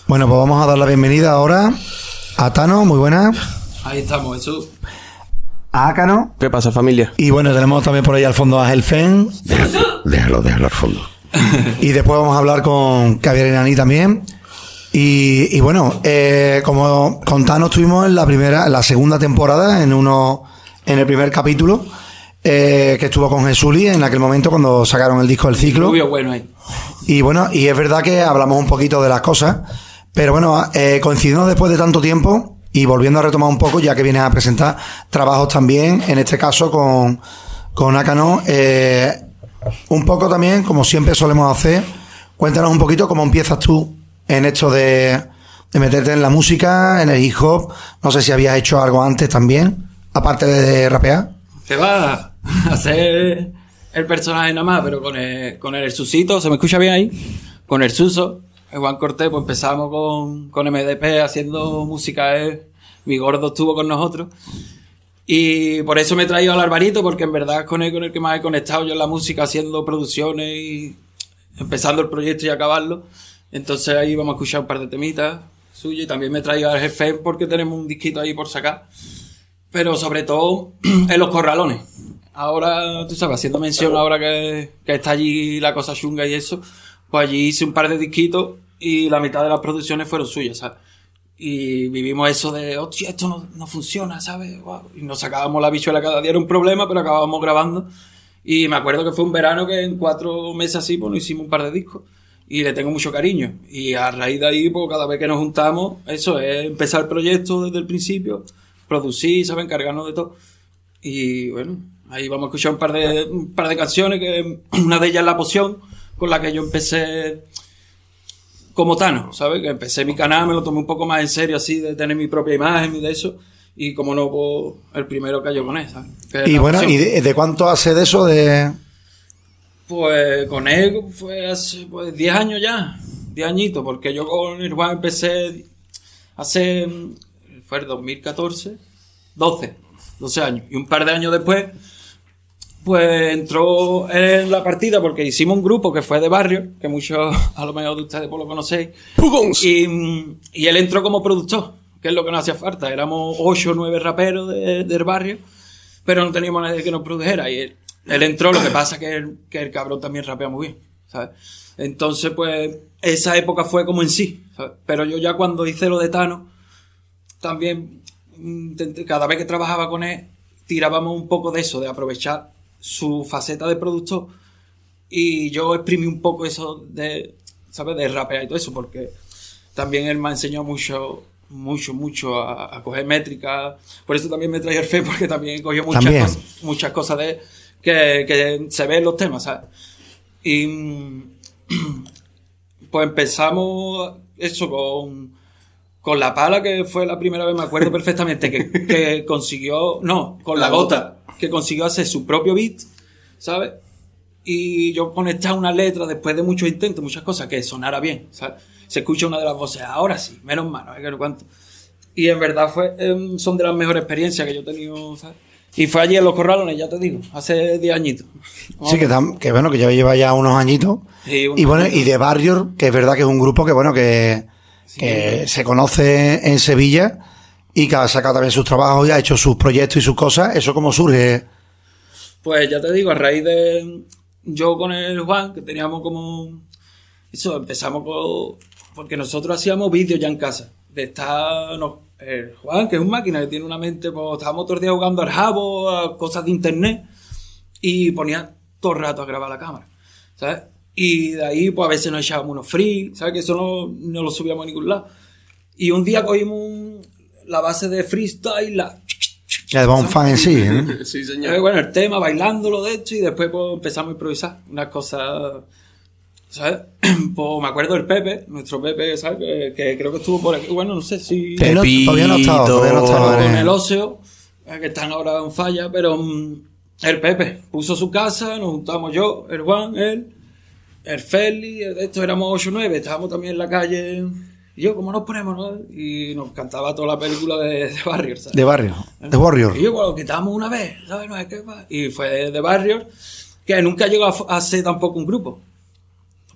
Bueno, pues vamos a dar la bienvenida ahora a Tano, muy buena. Ahí estamos, Jesús. A Ácano. ¿Qué pasa, familia? Y bueno, tenemos también por ahí al fondo a Gelfen. Déjalo al fondo. Y después vamos a hablar con Javier Enani también. Y bueno, como con Tano estuvimos en la segunda temporada, en el primer capítulo, que estuvo con Jesuli en aquel momento cuando sacaron el disco El Ciclo. Muy bueno ahí. Y bueno, y es verdad que hablamos un poquito de las cosas, pero bueno, coincidimos después de tanto tiempo y volviendo a retomar un poco, ya que vienes a presentar trabajos también, en este caso con Ácano, un poco también, como siempre solemos hacer, cuéntanos un poquito cómo empiezas tú en esto de meterte en la música, en el hip hop. No sé si habías hecho algo antes también, aparte de rapear. Se va a hacer el personaje nada más, pero con el Susito, ¿se me escucha bien ahí? Con el Suso, el Juan Cortés, pues empezamos con MDP haciendo música. Mi gordo estuvo con nosotros. Y por eso me he traído al Alvarito, porque en verdad es con el que más he conectado yo en la música, haciendo producciones y empezando el proyecto y acabarlo. Entonces ahí vamos a escuchar un par de temitas suyas. Y también me he traído al Jefe porque tenemos un disquito ahí por sacar. Pero sobre todo en Los Corralones. Ahora, tú sabes, haciendo mención ahora que está allí la cosa chunga y eso, pues allí hice un par de disquitos y la mitad de las producciones fueron suyas, ¿sabes? Y vivimos eso de, hostia, esto no funciona, ¿sabes? Wow. Y nos sacábamos la bichuela cada día, era un problema, pero acabábamos grabando. Y me acuerdo que fue un verano que en 4 meses así, pues nos hicimos un par de discos. Y le tengo mucho cariño. Y a raíz de ahí, pues cada vez que nos juntamos, eso es empezar el proyecto desde el principio, producir, ¿sabes? Encargarnos de todo. Y bueno, ahí vamos a escuchar un par de canciones, que una de ellas es La Poción, con la que yo empecé como Tano, ¿sabes? Que empecé mi canal, me lo tomé un poco más en serio, así, de tener mi propia imagen y de eso. Y como no, pues el primero cayó con él, ¿sabes? Y bueno, ¿y de cuánto hace de eso? Pues con él fue hace 10 años ya, 10 añitos, porque yo con el Juan empecé fue el 2014, 12 años. Y un par de años después, pues entró en la partida porque hicimos un grupo que fue de barrio, que muchos a lo mejor de ustedes pues lo conocéis. Y él entró como productor, que es lo que nos hacía falta. Éramos 8 o 9 raperos del barrio, pero no teníamos nadie que nos produjera. Y él entró, lo que pasa que el cabrón también rapea muy bien, ¿sabes? Entonces, pues, esa época fue como en sí, ¿sabes? Pero yo ya cuando hice lo de Tano, también, cada vez que trabajaba con él, tirábamos un poco de eso, de aprovechar su faceta de productor, y yo exprimí un poco eso de, ¿sabes? De rapear y todo eso, porque también él me enseñó mucho a coger métricas. Por eso también me traía el fe, porque también cogió muchas cosas de que se ven los temas, ¿sabes? Y pues empezamos eso con La Pala, que fue la primera vez, me acuerdo perfectamente, que consiguió, no, con La Gota, que consiguió hacer su propio beat, ¿sabes? Y yo conectaba una letra después de muchos intentos, muchas cosas, que sonara bien, ¿sabes? Se escucha una de las voces, ahora sí, menos mal, no sé qué cuánto. Y en verdad son de las mejores experiencias que yo he tenido, ¿sabes? Y fue allí en Los Corralones, ya te digo, hace 10 añitos. Sí, que bueno, que ya lleva ya unos añitos. Sí, y bueno, y de Barrios, que es verdad que es un grupo que bueno, que se conoce en Sevilla y que ha sacado también sus trabajos y ha hecho sus proyectos y sus cosas. ¿Eso cómo surge? Pues ya te digo, a raíz de yo con el Juan, que teníamos como eso, empezamos porque nosotros hacíamos vídeos ya en casa, de estar el Juan, que es un máquina, que tiene una mente, pues estábamos todo el día jugando al jabo, a cosas de internet, y ponía todo el rato a grabar la cámara, ¿sabes? Y de ahí, pues a veces nos echábamos unos free, ¿sabes? Que eso no lo subíamos a ningún lado. Y un día cogimos la base de freestyle, Ya de un fan en sí, ¿eh? Sí, señor. Bueno, el tema, bailándolo de hecho, y después pues empezamos a improvisar unas cosas, ¿sabes? Pues me acuerdo del Pepe, nuestro Pepe, ¿sabes? Que creo que estuvo por aquí. Bueno, no sé si... Todavía no estaba. Con el Óseo, que están ahora en falla, pero el Pepe puso su casa, nos juntamos yo, el Juan, él, el Feli, estos éramos 8 o 9, estábamos también en la calle, y yo, ¿cómo nos ponemos, no? Y nos cantaba toda la película de Barrios, ¿sabes? De Barrios, de Warrior. Y yo, pues lo quitamos una vez, ¿sabes? No es que, y fue de Barrios, que nunca llegó a ser tampoco un grupo.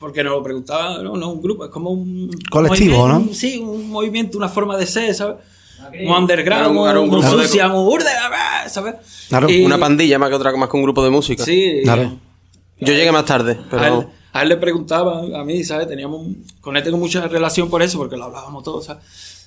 porque nos lo preguntaba, no, un grupo, es como un colectivo, ¿no? Sí, un movimiento, una forma de ser, ¿sabes? Un underground, un grupo sucia, un urde, ¿sabes? Claro. Una pandilla más que un grupo de música. Sí. Claro. Yo llegué más tarde, pero... A él le preguntaba, a mí, ¿sabes? Con él tengo mucha relación por eso, porque lo hablábamos todos, ¿sabes?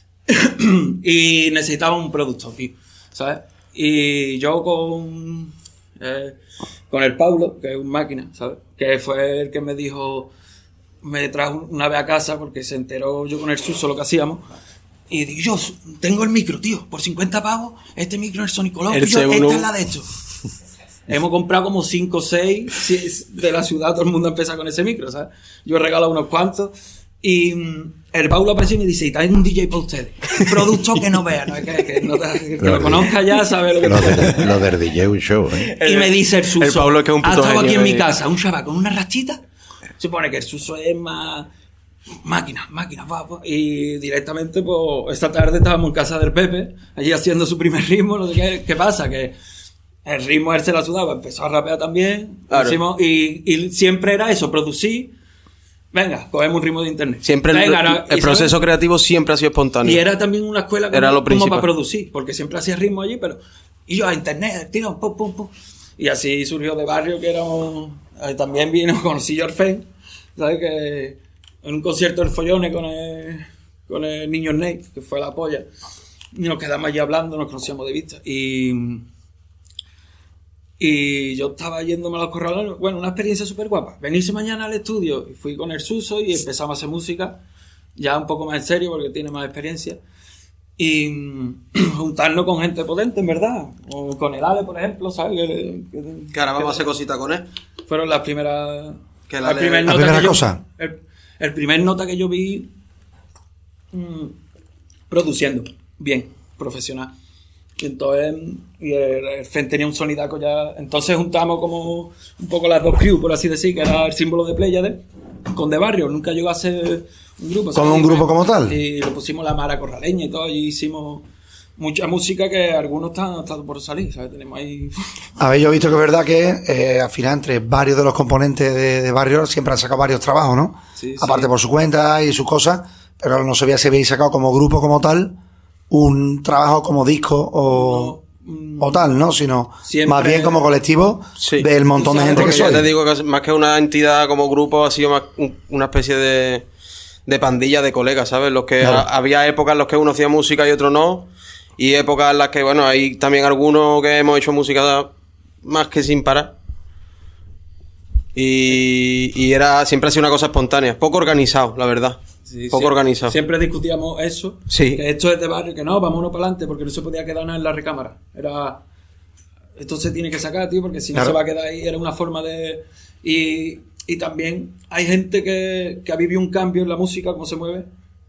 Y necesitaba un productor, tío, ¿sabes? Y yo con el Paulo, que es un máquina, ¿sabes? Que fue el que me dijo, me trajo una vez a casa porque se enteró yo con el Suso lo que hacíamos. Y digo, yo tengo el micro, tío, por 50 pavos, este micro es el Sónico Loco, esta es la de esto. Hemos comprado como 5 o 6 de la ciudad, todo el mundo empieza con ese micro, ¿sabes? Yo he regalado unos cuantos y el Paulo apareció y me dice, y traen un DJ para ustedes, un producto que no vea, ¿no? que lo conozca ya, sabe lo que Lo del DJ un show, ¿eh? Y me dice el Suso, el Paulo es que es un puto ha estado aquí genio, en mi casa, un chaval con una rastita, supone que el Suso es más... Máquina, y directamente, pues, esta tarde estábamos en casa del Pepe, allí haciendo su primer ritmo, no sé qué pasa, que el ritmo él se la sudaba, empezó a rapear también, claro. y siempre era eso, producir, venga, cogemos un ritmo de internet. Siempre venga, el proceso creativo siempre ha sido espontáneo. Y era también una escuela era lo como principal. para producir, porque siempre hacía ritmo allí, y yo a internet, tiro, pum. Y así surgió De Barrio, que éramos, también vino con Sillo Orfen, ¿sabes? Que en un concierto del Follones con el niño Snake, que fue la polla, y nos quedamos allí hablando, nos conocíamos de vista, y yo estaba yéndome a los corralones, bueno, una experiencia súper guapa, venirse mañana al estudio, y fui con el Suso y empezamos a hacer música, ya un poco más en serio porque tiene más experiencia, y juntarnos con gente potente, en verdad, o con el Ale, por ejemplo, ¿sabes? Que ahora vamos a hacer cositas con él. Fueron las primeras... La primera cosa. El primer nota que yo vi produciendo bien, profesional. Y entonces, el Fen tenía un sonidaco ya. Entonces juntamos como un poco las dos crew, por así decir, que era el símbolo de Pléyade, con De Barrio. Nunca llegó a ser un grupo. ¿Con un grupo como tal? Y lo pusimos la Mara Corraleña y todo, y hicimos mucha música que algunos están por salir, ¿sabes? Tenemos ahí... A ver, yo he visto que es verdad que al final entre varios de los componentes de Barrio siempre han sacado varios trabajos, ¿no? Sí, aparte sí. por su cuenta y sus cosas, pero no sabía si habéis sacado como grupo como tal un trabajo como disco o tal, ¿no? Sino siempre, más bien como colectivo del montón de gente que soy. Yo te digo que más que una entidad como grupo ha sido más una especie de pandilla de colegas, ¿sabes? Los que había épocas en las que uno hacía música y otro no. Y épocas en las que, bueno, hay también algunos que hemos hecho música más que sin parar. Y siempre ha sido una cosa espontánea. Poco organizado, la verdad. Sí, poco organizado. Siempre discutíamos eso. Sí. Que esto es De Barrio, que no, vámonos para adelante, porque no se podía quedar nada en la recámara. Esto se tiene que sacar, tío, porque si no se va a quedar ahí. Era una forma de... Y también hay gente que ha vivido un cambio en la música, cómo se mueve,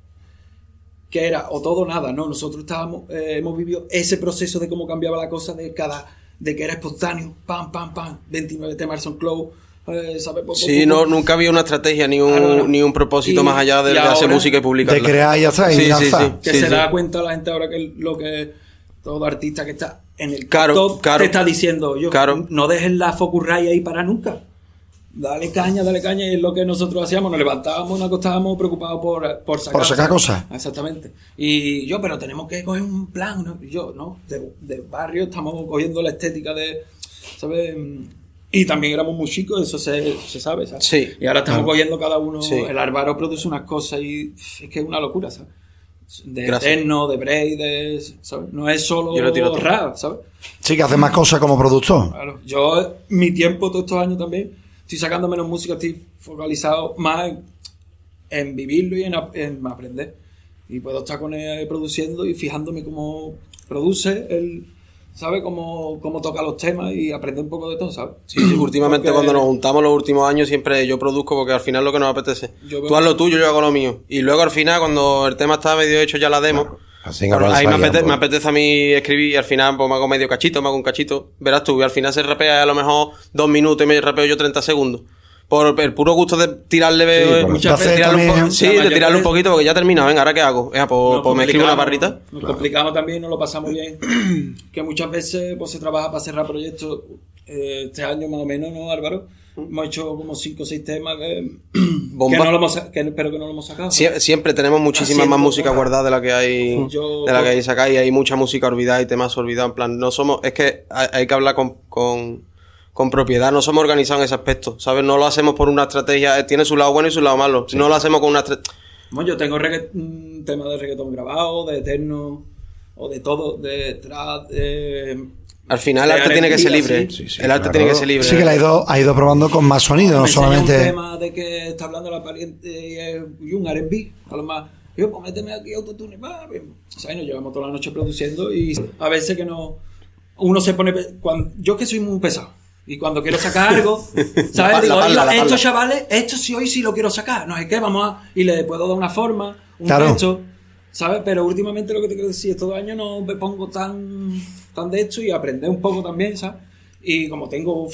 que era o todo o nada, ¿no? Nosotros hemos vivido ese proceso de cómo cambiaba la cosa de que era espontáneo, pam, 29 temas son close, ¿sabes? Sí, nunca había una estrategia ni un propósito más allá de hacer música y publicarla. De crear y hacer y lanzar. Que se da cuenta la gente ahora que lo que todo artista que está en el top te está diciendo, no dejes la focus ray ahí para nunca. Dale caña, y es lo que nosotros hacíamos, nos levantábamos, nos acostábamos preocupados por sacar cosas. Exactamente. Y pero tenemos que coger un plan, ¿no? Y de Barrio estamos cogiendo la estética de, ¿sabes? Y también éramos muy chicos, eso se sabe, ¿sabes? Sí. Y ahora estamos cogiendo cada uno, el Álvaro produce unas cosas y es que es una locura, ¿sabes? De techno, de break, ¿sabes? No es solo rap, ¿sabes? Sí, que hace más cosas como productor. Claro. Yo, mi tiempo todos estos años también, estoy sacando menos música, estoy focalizado más en vivirlo y en aprender. Y puedo estar con él produciendo y fijándome cómo produce él, ¿sabes? Cómo toca los temas y aprender un poco de todo, ¿sabes? Sí, últimamente cuando nos juntamos los últimos años siempre yo produzco porque al final es lo que nos apetece. Tú haz lo tuyo, yo hago lo mío. Y luego al final cuando el tema está medio hecho ya la demo, ahí me apetece a mí escribir y al final pues me hago medio cachito, me hago un cachito. Verás tú, y al final se rapea a lo mejor 2 minutos y me rapeo yo 30 segundos. Por el puro gusto de tirarle tirarle un poquito porque ya he terminado. Venga, ¿ahora qué hago? Pues me escribo una barrita. Nos complicamos también, nos lo pasamos bien. Que muchas veces pues se trabaja para cerrar proyectos. Este año más o menos, ¿no, Álvaro? hemos hecho como 5 o 6 temas pero que no lo hemos sacado. Siempre tenemos muchísima más música guardada de la que hay sacada, y hay mucha música olvidada y temas olvidados. En plan, no somos, es que hay que hablar con propiedad, no somos organizados en ese aspecto, ¿sabes? No lo hacemos por una estrategia, tiene su lado bueno y su lado malo. Sí. No lo hacemos con una estrategia. Bueno, yo tengo un tema de reggaetón grabado, de eterno, o de todo, de trap, al final el arte tiene que ser libre. Sí, el arte tiene que ser libre. Sí, que ha ido probando con más sonido, no solamente. Un tema de que está hablando la pariente y un R&B, a lo más. Yo, pues méteme aquí autotune, o sea, y nos llevamos toda la noche produciendo, y a veces que no. Uno se pone. Yo que soy muy pesado. Y cuando quiero sacar algo, ¿sabes? Digo, estos chavales, esto sí hoy sí lo quiero sacar. No sé qué, y le puedo dar una forma, un texto, ¿sabes? Pero últimamente lo que te quiero decir, estos 2 años no me pongo tan de esto, y aprender un poco también, ¿sabes? Y como tengo,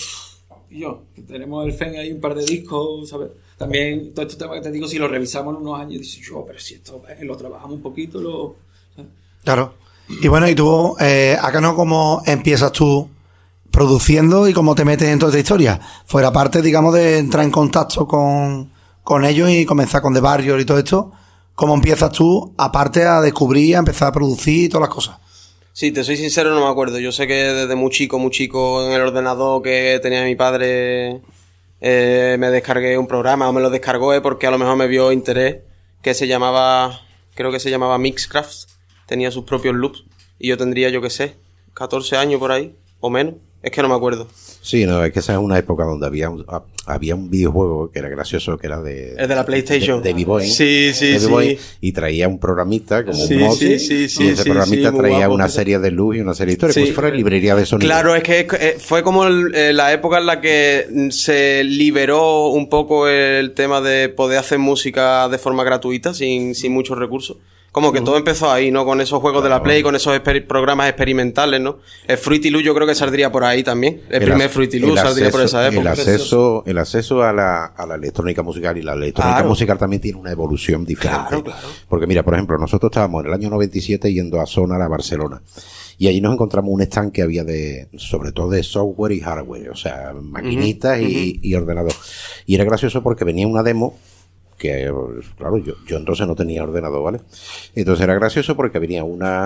tenemos el FEN ahí un par de discos, ¿sabes? También todo estos temas que te digo, si lo revisamos en unos años, dices, pero si esto lo trabajamos un poquito, ¿sabes? Claro. Y bueno, y tú, acá no, ¿cómo empiezas tú produciendo y cómo te metes en toda esta historia? Fuera parte, digamos, de entrar en contacto con ellos y comenzar con The Barrier y todo esto, ¿cómo empiezas tú, aparte, a descubrir, a empezar a producir y todas las cosas? Sí, te soy sincero, no me acuerdo. Yo sé que desde muy chico en el ordenador que tenía mi padre, me descargué un programa, o me lo descargó porque a lo mejor me vio interés, que creo que se llamaba Mixcraft, tenía sus propios loops, y yo tendría, 14 años por ahí, o menos. Es que no me acuerdo. Sí, no, es que esa es una época donde había un videojuego que era gracioso, que era de la PlayStation. De B-Boy. Sí. Y traía un programita como un mod. Y ese programita traía una serie de luz y una serie de historias. Como si fuera librería de sonido. Claro, es que fue como la época en la que se liberó un poco el tema de poder hacer música de forma gratuita, sin muchos recursos. Como que todo empezó ahí, ¿no? Con esos juegos de la Play, con esos programas experimentales, ¿no? El Fruity Loop yo creo que saldría por ahí también. El primer Fruity Loop saldría por esa época. El acceso a la electrónica musical, y la electrónica musical también tiene una evolución diferente. Claro. Porque mira, por ejemplo, nosotros estábamos en el año 97 yendo a Sonar a Barcelona. Y allí nos encontramos un stand que había sobre todo de software y hardware, o sea, maquinitas y ordenador. Y era gracioso porque venía una demo que, claro, yo entonces no tenía ordenador, ¿vale? Entonces era gracioso porque venía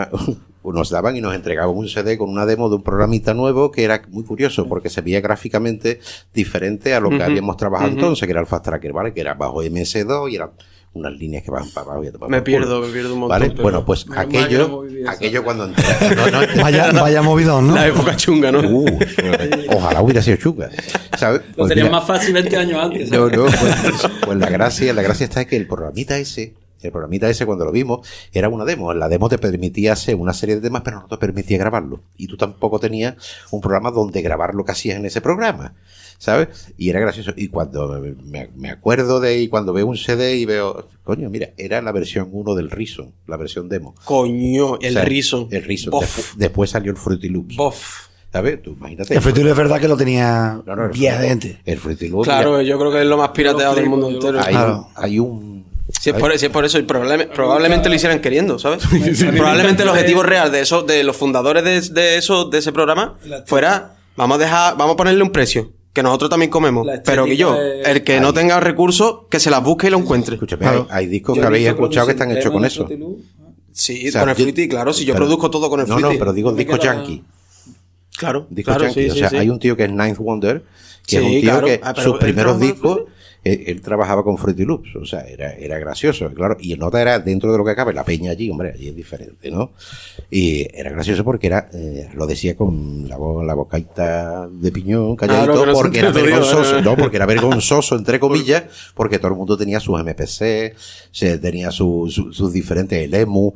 nos daban y nos entregaban un CD con una demo de un programita nuevo que era muy curioso porque se veía gráficamente diferente a lo que habíamos trabajado entonces, que era el Fast Tracker, ¿vale? Que era bajo MS2 y eran unas líneas que van para abajo y me pierdo un montón. ¿Vale? Bueno, pues aquello cuando entré. Vaya movidón, ¿no? La época chunga, ¿no? Ojalá hubiera sido chunga. ¿Sabes? Lo tenías más fácil 20 años antes. ¿Sabes? No, pues la gracia está en que el programita ese cuando lo vimos era una demo. La demo te permitía hacer una serie de temas, pero no te permitía grabarlo. Y tú tampoco tenías un programa donde grabar lo que hacías en ese programa, ¿sabes? Y era gracioso. Y cuando me acuerdo y cuando veo un CD y veo, coño, mira, era la versión 1 del Reason, la versión demo. Coño, el Reason. El Reason. Después salió el Fruity Loops. ¿Sabes? Tú imagínate. El Fruity Loops es verdad que lo tenía 10 de gente. El Fruity Loops. Claro, yo creo que es lo más pirateado del mundo entero. Hay un... Si es por eso, y probablemente lo hicieran queriendo, ¿sabes? Probablemente el objetivo real de los fundadores de ese programa fuera, vamos a ponerle un precio, que nosotros también comemos, pero que el que no tenga recursos, que se las busque y lo encuentre. Escúchame, hay discos que habéis escuchado que están hechos con eso. Sí, o sea, con el Fruity, claro, si yo produzco todo con el Fruity. No, pero digo discos yankee. Claro, yankee. O sea, hay un tío que es Ninth Wonder, que es un tío que sus primeros discos... Él trabajaba con Fruity Loops, o sea, era gracioso, claro, y el nota era dentro de lo que cabe, la peña allí, hombre, allí es diferente, ¿no? Y era gracioso porque lo decía con la bocaita de piñón, calladito, porque era vergonzoso, porque era vergonzoso, entre comillas, porque todo el mundo tenía sus MPC, tenía sus diferentes, el EMU,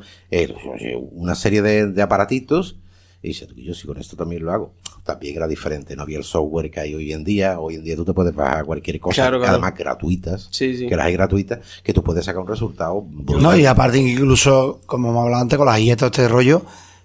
una serie de aparatitos. Y dice, yo si con esto también lo hago. También era diferente, no había el software que hay hoy en día. Hoy en día tú te puedes bajar cualquier cosa, además gratuitas, que las hay gratuitas, que tú puedes sacar un resultado brutal. No, y aparte incluso, como hemos hablado antes, con las IE, todo este rollo,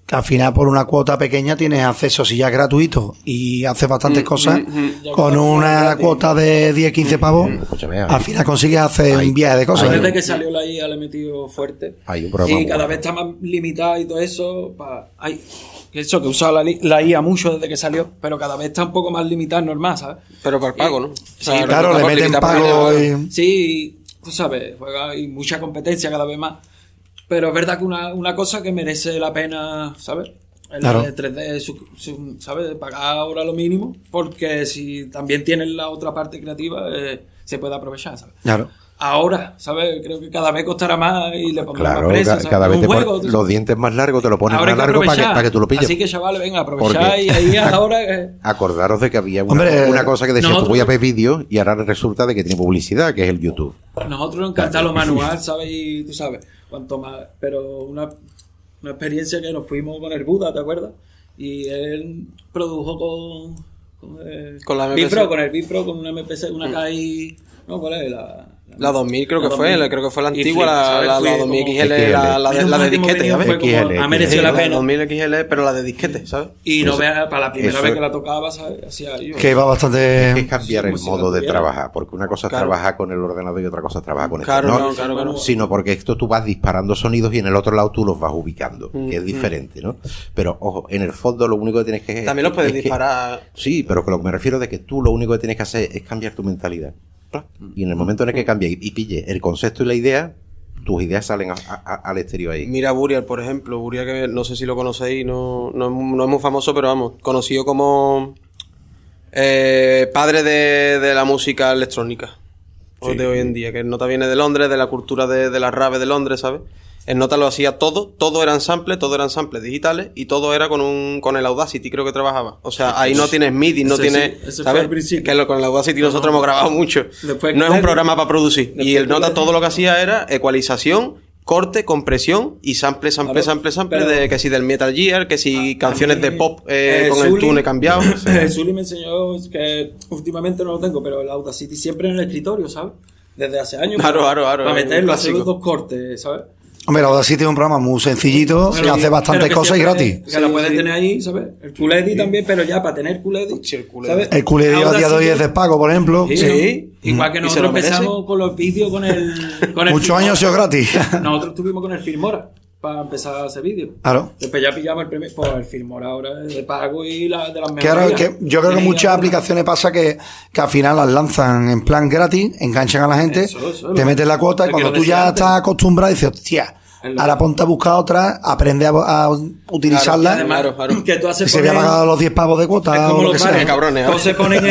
que al final por una cuota pequeña tienes acceso, si ya es gratuito y haces bastantes cosas, con una cuota de 10, 15 pavos, al final consigues hacer un viaje de cosas. Desde que salió la IA le he metido fuerte. Y cada vez está más limitada y todo eso. Que usa la IA mucho desde que salió, pero cada vez está un poco más limitada, normal, ¿sabes? Pero por pago, ¿no? Sí, claro, le meten pago. Sí, tú sabes, hay mucha competencia cada vez más. Pero es verdad que una cosa que merece la pena, ¿sabes? El claro. 3D, ¿sabes? Pagar ahora lo mínimo, porque si también tienes la otra parte creativa, se puede aprovechar, ¿sabes? Claro. Ahora, ¿sabes? Creo que cada vez costará más y le pondrán más precio. Cada vez los dientes más largos te lo ponen más largo para que tú lo pilles. Así que, chavales, venga, aprovechad y ahí ahora... Acordaros de que había una cosa que decía, tú voy a ver vídeos y ahora resulta de que tiene publicidad, que es el YouTube. Nosotros nos encanta lo manual, ¿sabes? Y tú sabes, cuanto más... Pero una experiencia que nos fuimos con el Buda, ¿te acuerdas? Y él produjo con la Bipro, con el Bipro, con una MPC, una KI... No, ¿cuál es? La 2000 creo que fue la antigua, la 2000 XL, la de disquete, ¿sabes? Ha merecido la pena. 2000 XL, pero la de disquete, ¿sabes? Y no veas, para la primera vez que la tocaba, ¿sabes? Hacía yo. Que va bastante... Es cambiar el modo de trabajar, porque una cosa es trabajar con el ordenador y otra cosa es trabajar con esto. Claro. Sino porque esto tú vas disparando sonidos y en el otro lado tú los vas ubicando, que es diferente, ¿no? Pero, ojo, en el fondo lo único que tienes que... También los puedes disparar... Sí, pero que lo que me refiero es que tú lo único que tienes que hacer es cambiar tu mentalidad. Y en el momento en el que cambie y pille el concepto y la idea, tus ideas salen al exterior ahí. Mira Burial, por ejemplo. Burial, que no sé si lo conocéis, no es muy famoso, pero vamos, conocido como padre de la música electrónica de hoy en día, que el Nota viene de Londres, de la cultura de la rave de Londres, ¿sabes? El Nota lo hacía todo eran samples digitales y todo era con el Audacity, creo que trabajaba. O sea, ahí no tienes MIDI, no tienes, ¿sabes? Que con el Audacity nosotros hemos grabado mucho. No es un programa para producir. Y el Nota todo lo que hacía era ecualización, corte, compresión y sample de que si del Metal Gear, que si canciones de pop con el tune cambiado. Sully me enseñó que últimamente no lo tengo, pero el Audacity siempre en el escritorio, ¿sabes? Desde hace años. Claro. Para meterlo, hacer los dos cortes, ¿sabes? Hombre, Audacity es un programa muy sencillito que hace bastantes cosas y gratis. Que lo puedes tener ahí, ¿sabes? El QLED también, pero ya para tener QLED, ¿sabes? El QLED a día de hoy es de pago, por ejemplo. Sí. Igual que nosotros empezamos con los vídeos con el muchos años ha sido gratis. Nosotros estuvimos con el Filmora para empezar a hacer vídeos. Claro. Después ya pillamos el primer, pues el Filmora ahora es de pago y de las mejores. Claro, que yo creo que muchas aplicaciones pasa que al final las lanzan en plan gratis, enganchan a la gente, te metes la cuota y cuando tú ya estás acostumbrado dices, hostia, ahora ponte a buscar otra, aprende a utilizarla. Claro. Que tú haces y se había pagado los 10 pavos de cuota. Es como o los que sea. Cabrones. Todos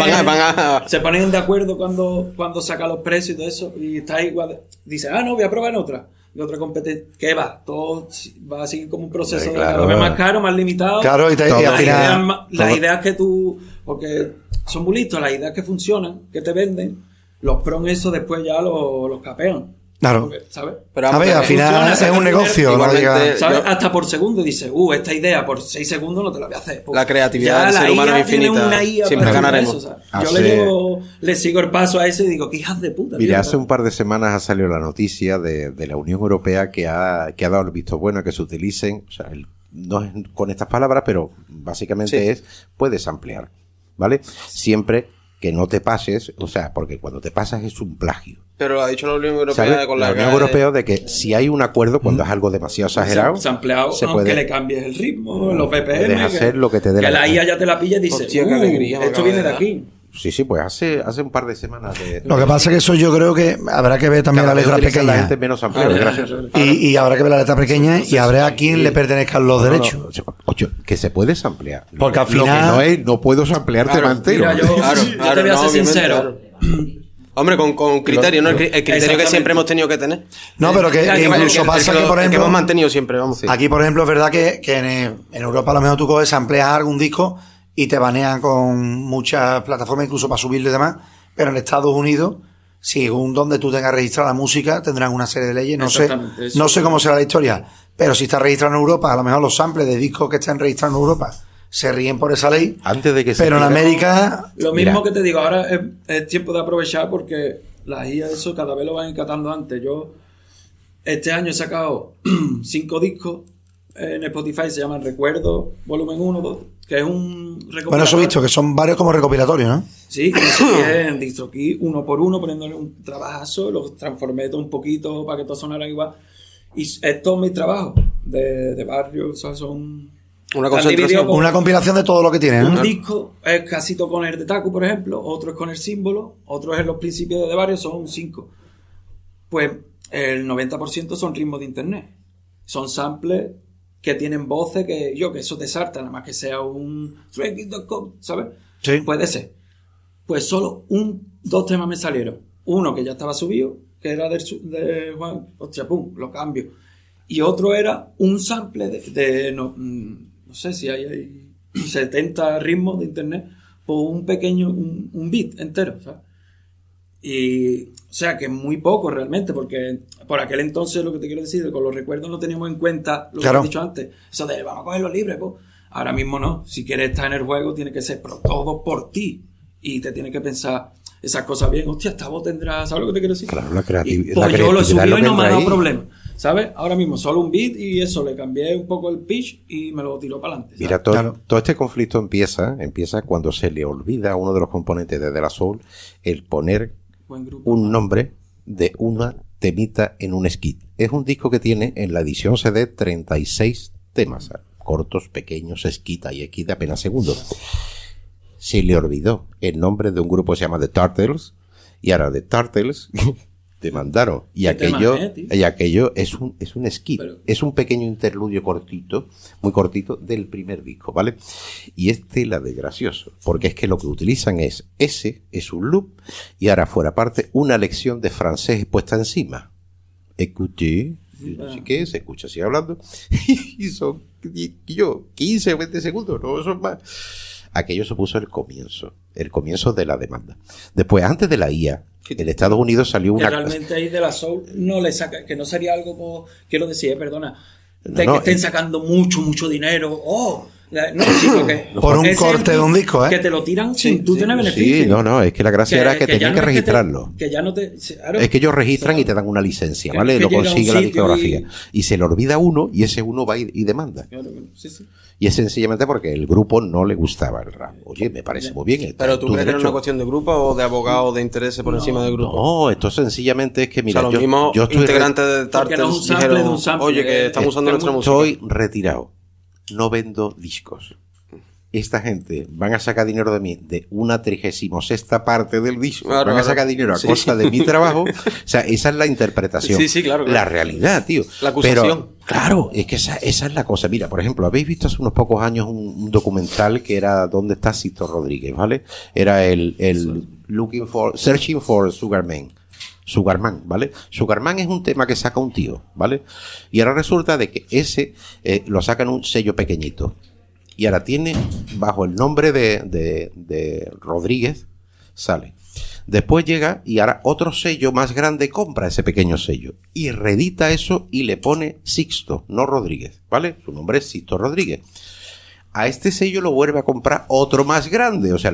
se ponen de acuerdo cuando saca los precios y todo eso. Y está igual. Dice, no, voy a probar en otra. Y otra competencia. ¿Qué va? Todo va a seguir como un proceso de cada vez más caro, más limitado. Claro, y al final. Las ideas que tú. Porque son muy listos, las ideas que funcionan, que te venden, los pros eso después ya los capean. Claro. ¿Sabes? Pero al final es un negocio. ¿Sabes? Hasta por segundo dices, esta idea por 6 segundos no te la voy a hacer. La creatividad del ser humano es infinita. Siempre ganaremos. Eso, yo le sigo el paso a eso y digo, qué hijas de puta. Mira, hace un par de semanas ha salido la noticia de la Unión Europea que ha dado el visto bueno a que se utilicen, o sea, no es con estas palabras, pero básicamente puedes ampliar, ¿vale? Siempre que no te pases, o sea, porque cuando te pasas es un plagio. Pero lo ha dicho la Unión Europea con la Unión Europea de que si hay un acuerdo cuando es algo demasiado exagerado, se ampliado, aunque le cambies el ritmo, los BPM, puedes hacer lo que te dé que la IA ya te la pilla y dice, qué alegría, esto viene de aquí. Sí, pues hace un par de semanas Lo que pasa es que eso yo creo que habrá que ver también la letra pequeña. La gente menos ampliada, y habrá que ver la letra pequeña y habrá a quién le pertenezcan los derechos. Que se puede ampliar. Porque al final... Lo que no puedo ampliarte entero. Mira, yo te voy a ser sincero. Hombre, con criterio, ¿no? El criterio que siempre hemos tenido que tener. No, pero que incluso pasa que, por ejemplo... que hemos mantenido siempre, vamos. Aquí, por ejemplo, es verdad que en Europa a lo mejor tú coges, amplias algún disco y te banean con muchas plataformas, incluso para subirlo y demás, pero en Estados Unidos, según donde tú tengas registrada la música, tendrán una serie de leyes, no sé cómo será la historia, pero si está registrado en Europa, a lo mejor los samples de discos que están registrados en Europa se ríen por esa ley, antes de que pero en América... Lo mismo que te digo, ahora es tiempo de aprovechar porque las IA eso cada vez lo van encatando antes. Yo este año he sacado 5 discos en Spotify se llama Recuerdo Volumen 1, 2, que es un recopilatorio. Bueno, eso he visto, que son varios como recopilatorios, ¿no? Sí, que es en DistroKid, uno por uno, poniéndole un trabajazo, los transformé todo un poquito para que todo sonara igual. Y es todo mi trabajo de barrio, o sea, son... Una compilación de todo lo que tiene, ¿no? Un disco es casi todo con el de Taku, por ejemplo, otro es con el símbolo, otro es en los principios de barrio, son 5. Pues el 90% son ritmos de internet. Son samples que tienen voces que eso te salta, nada más que sea un... ¿sabes? Sí. Puede ser. Pues solo 2 temas me salieron. Uno que ya estaba subido, que era de Juan, hostia, pum, lo cambio. Y otro era un sample no sé si hay 70 ritmos de internet por un pequeño, un beat entero, ¿sabes? Y, o sea, que es muy poco realmente, porque por aquel entonces, lo que te quiero decir, con los recuerdos no teníamos en cuenta lo que he dicho antes. Eso de, vamos a cogerlo libre, pues. Ahora mismo no. Si quieres estar en el juego, tiene que ser, pero todo por ti. Y te tienes que pensar esas cosas bien. Hostia, esta voz tendrá... ¿Sabes lo que te quiero decir? Claro, la creatividad. Pues yo lo subí y no me ha dado problema. ¿Sabes? Ahora mismo solo un beat y eso, le cambié un poco el pitch y me lo tiró para adelante. Mira, todo este conflicto empieza cuando se le olvida a uno de los componentes de De La Soul el poner un nombre de una temita en un skit. Es un disco que tiene en la edición CD 36 temas, cortos, pequeños, skit y skit de apenas segundos. Se le olvidó el nombre de un grupo que se llama The Turtles y ahora The Turtles demandaron y aquello es un skit, es un pequeño interludio cortito, muy cortito del primer disco, ¿vale? Y es tela de gracioso, porque es que lo que utilizan es un loop y ahora fuera parte una lección de francés puesta encima. Écoutez, no sé qué, se escucha así hablando y son 15 o 20 segundos, no son más. Aquello supuso el comienzo de la demanda. Después, antes de la IA, en Estados Unidos salió una... Que realmente ahí De La Soul no le saca, que no sería algo como, quiero decir, perdona, de que estén sacando mucho dinero, por un corte de un disco, que te lo tiran sin tú tener beneficio. Sí, no, es que la gracia era que tenían que registrarlo. Claro, es que ellos registran y te dan una licencia, ¿vale? Lo consigue la discografía. Y se le olvida uno y ese uno va y demanda. Claro, sí. Y es sencillamente porque el grupo no le gustaba el rap. Oye, me parece muy bien. ¿Pero tú crees que era una cuestión de grupo o de abogado de intereses por encima del grupo? No, esto sencillamente es que, mira, los mismos integrantes de Turtles dijeron, oye, que estamos usando nuestra música. Estoy retirado. No vendo discos. Esta gente van a sacar dinero de mí de una 36ª parte del disco. Van a sacar dinero a costa de mi trabajo. O sea, esa es la interpretación. Sí, claro. La realidad, tío. La acusación. Pero, claro, es que esa es la cosa. Mira, por ejemplo, habéis visto hace unos pocos años un documental que era ¿Dónde está Sixto Rodríguez? ¿Vale? Era el Searching for Sugarman, ¿vale? Sugarman es un tema que saca un tío, ¿vale? Y ahora resulta de que ese lo saca en un sello pequeñito. Y ahora tiene, bajo el nombre de Rodríguez, sale. Después llega y ahora otro sello más grande compra ese pequeño sello. Y reedita eso y le pone Sixto, no Rodríguez, ¿vale? Su nombre es Sixto Rodríguez. A este sello lo vuelve a comprar otro más grande, o sea,